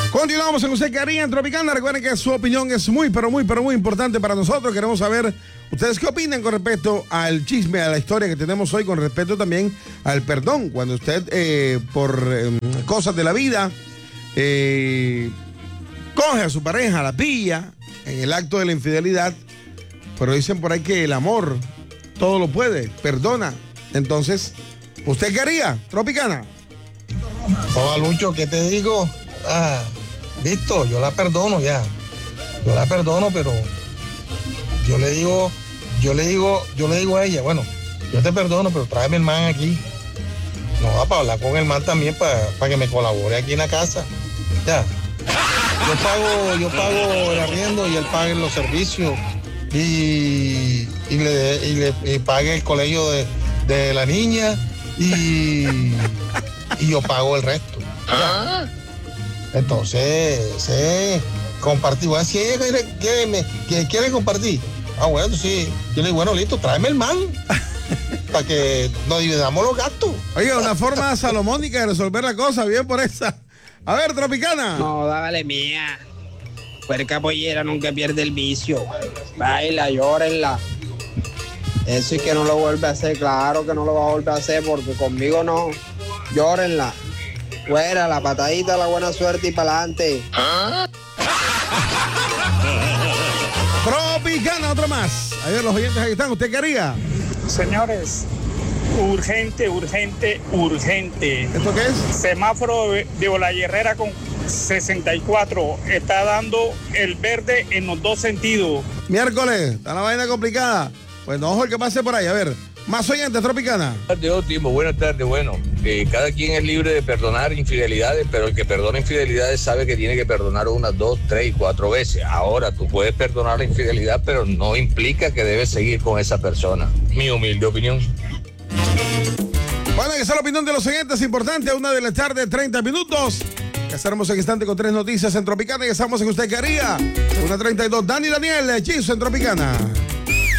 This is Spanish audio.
Continuamos en Usted Qué Haría en Tropicana. Recuerden que su opinión es muy, pero muy, pero muy importante para nosotros. Queremos saber ustedes qué opinan con respecto al chisme, a la historia que tenemos hoy, con respecto también al perdón. Cuando usted, por cosas de la vida, coge a su pareja, la pilla en el acto de la infidelidad, pero dicen por ahí que el amor todo lo puede, perdona. Entonces, ¿usted qué haría, Tropicana? Hola, Lucho, ¿qué te digo? Listo, yo la perdono ya. Yo la perdono, pero yo le digo a ella, bueno, yo te perdono, pero tráeme el man aquí. No va para hablar con el man también para que me colabore aquí en la casa. Ya. Yo pago el arriendo y él paga los servicios y pague el colegio de la niña y yo pago el resto. ¿Ya? Entonces, compartir. Bueno, si ella quiere compartir, bueno, sí. Yo le digo, bueno, listo, tráeme el man para que nos dividamos los gastos. Oiga, una forma salomónica de resolver la cosa, bien por esa. A ver, Tropicana. No, dale mía. Puerca pollera nunca pierde el vicio. Baila, llórenla. Eso es que no lo vuelve a hacer, claro que no lo va a volver a hacer, porque conmigo no. Llórenla. Fuera, la patadita, la buena suerte y para adelante. Tropicana, otro más. A ver, los oyentes ahí están. ¿Usted qué haría? Señores, urgente. ¿Esto qué es? Semáforo de Olaherrera con 64. Está dando el verde en los dos sentidos. Miércoles, está la vaina complicada. Pues no, ojo el que pase por ahí. A ver, más oyentes, Tropicana. Buenas tardes. Bueno, cada quien es libre de perdonar infidelidades, pero el que perdona infidelidades sabe que tiene que perdonar 1, 2, 3 y 4 veces. Ahora, tú puedes perdonar la infidelidad, pero no implica que debes seguir con esa persona. Mi humilde opinión. Bueno, esa es la opinión de los oyentes, importante, a 1 de la tarde, 30 minutos. Ya estaremos en instante con 3 noticias en Tropicana y estamos en Usted Qué Haría. 1:32, Dani Daniel, Hechizo en Tropicana.